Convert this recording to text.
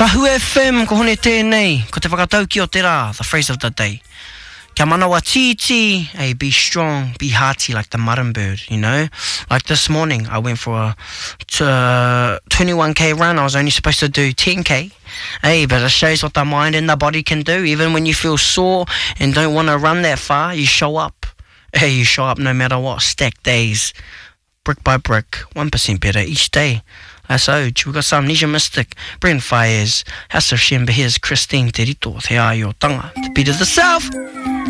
Tahu FM, ko hone tēnei, ko te whakatau ki o te rā, the phrase of the day. Kia manawa titi, hey, be strong, be hearty like the mutton bird, you know. Like this morning, I went for a 21k run. I was only supposed to do 10k. Hey, but it shows what the mind and the body can do. Even when you feel sore and don't want to run that far, you show up. Hey, you show up no matter what. Stack days, brick by brick, 1% better each day. That's Oj. We've got some Amnesia Mystic, Brent Fires, House of Shemba. Here's Christine Te Rito, Te Ai o Tanga, the beat of the South.